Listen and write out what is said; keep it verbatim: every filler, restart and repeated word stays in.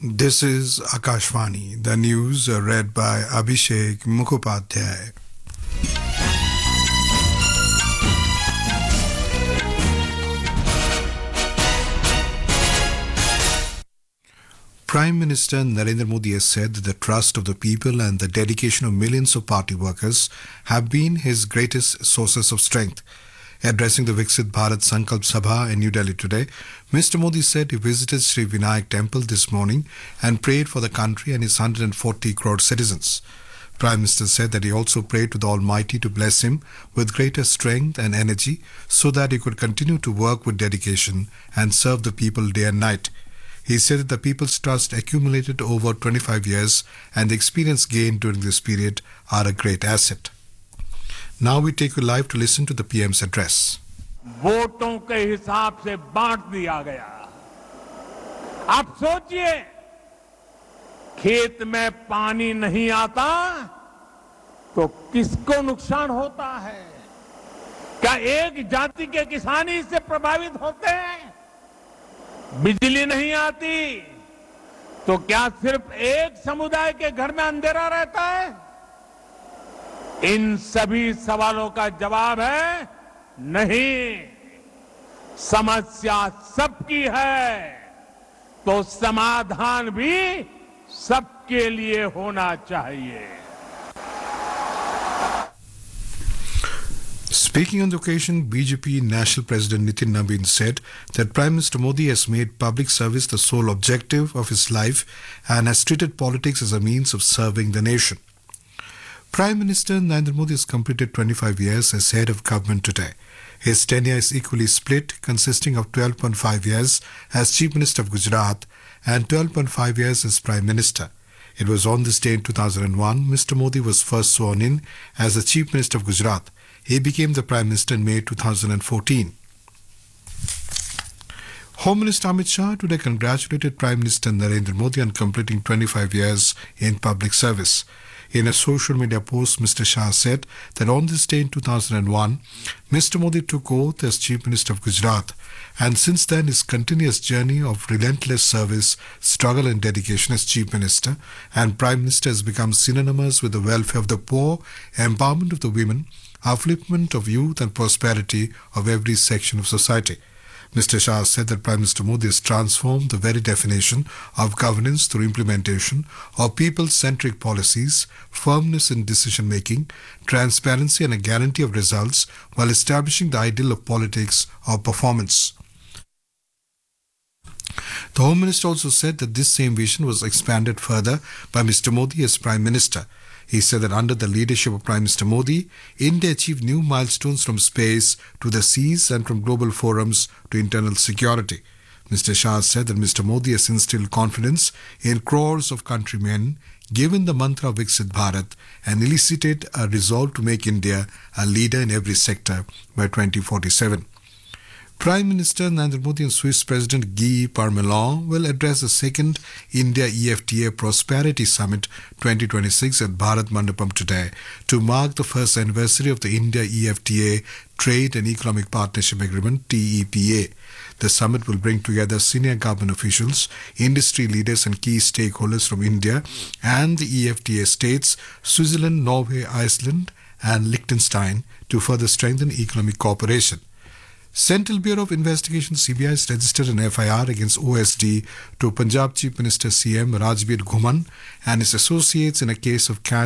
This is Akashvani, the news uh, read by Abhishek Mukhopadhyay. Prime Minister Narendra Modi has said that the trust of the people and the dedication of millions of party workers have been his greatest sources of strength. Addressing the Viksit Bharat Sankalp Sabha in New Delhi today, Mister Modi said he visited Sri Vinayak Temple this morning and prayed for the country and its one hundred forty crore citizens. Prime Minister said that he also prayed to the Almighty to bless him with greater strength and energy so that he could continue to work with dedication and serve the people day and night. He said that the people's trust accumulated over twenty-five years and the experience gained during this period are a great asset. Now we take you live to listen to the P M's address. वोटों के हिसाब से बांट दिया गया। आप सोचिए, खेत में पानी नहीं आता तो किसको नुकसान होता है? क्या एक जाति के किसान ही इससे प्रभावित होते हैं? बिजली नहीं आती तो क्या सिर्फ एक समुदाय के घर में अंधेरा रहता है? इन सभी सवालों का जवाब है नहीं। समस्या सबकी है तो समाधान भी सबके लिए होना चाहिए। Speaking on the occasion, B J P National President Nitin Nabin said that Prime Minister Modi has made public service the sole objective of his life and has treated politics as a means of serving the nation. Prime Minister Narendra Modi has completed twenty-five years as head of government today. His tenure is equally split, consisting of twelve point five years as Chief Minister of Gujarat and twelve point five years as Prime Minister. It was on this day in two thousand one Mister Modi was first sworn in as the Chief Minister of Gujarat. He became the Prime Minister in May two thousand fourteen. Home Minister Amit Shah today congratulated Prime Minister Narendra Modi on completing twenty-five years in public service. In a social media post, Mister Shah said that on this day in two thousand one, Mister Modi took oath as Chief Minister of Gujarat, and since then his continuous journey of relentless service, struggle and dedication as Chief Minister and Prime Minister has become synonymous with the welfare of the poor, empowerment of the women, upliftment of youth and prosperity of every section of society. Mister Shah said that Prime Minister Modi has transformed the very definition of governance through implementation of people-centric policies, firmness in decision-making, transparency and a guarantee of results while establishing the ideal of politics of performance. The Home Minister also said that this same vision was expanded further by Mister Modi as Prime Minister. He said that under the leadership of Prime Minister Modi, India achieved new milestones from space to the seas and from global forums to internal security. Mister Shah said that Mister Modi has instilled confidence in crores of countrymen, given the mantra of Viksit Bharat, and elicited a resolve to make India a leader in every sector by twenty forty-seven. Prime Minister Narendra Modi and Swiss President Guy Parmelin will address the second India-E F T A Prosperity Summit twenty twenty-six at Bharat Mandapam today to mark the first anniversary of the India-E F T A Trade and Economic Partnership Agreement T E P A. The summit will bring together senior government officials, industry leaders and key stakeholders from India and the E F T A states, Switzerland, Norway, Iceland and Liechtenstein to further strengthen economic cooperation. Central Bureau of Investigation C B I has registered an F I R against O S D to Punjab Chief Minister C M Rajbir Ghuman and his associates in a case of cash